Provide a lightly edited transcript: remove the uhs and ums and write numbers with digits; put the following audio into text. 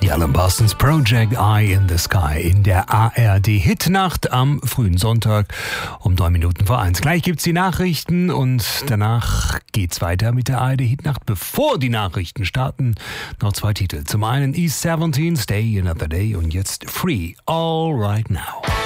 Die Alan Parsons Project, Eye in the Sky in der ARD-Hitnacht am frühen Sonntag um 1:09. Gleich gibt's die Nachrichten und danach geht's weiter mit der ARD-Hitnacht. Bevor die Nachrichten starten, noch 2 Titel. Zum einen E17, Stay Another Day und jetzt Free, All Right Now.